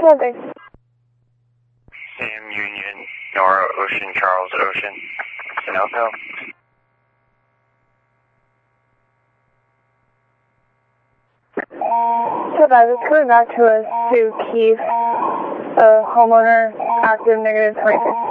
ahead, thanks. Sam Union, Nora Ocean, Charles Ocean, Sunoco. Survivor, coming back to us, Sue Keith, homeowner, active -26.